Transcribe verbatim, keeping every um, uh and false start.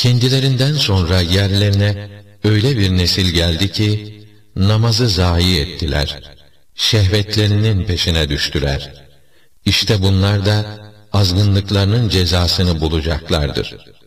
Kendilerinden sonra yerlerine öyle bir nesil geldi ki, namazı zayi ettiler. Şehvetlerinin peşine düştüler. İşte bunlar da azgınlıklarının cezasını bulacaklardır.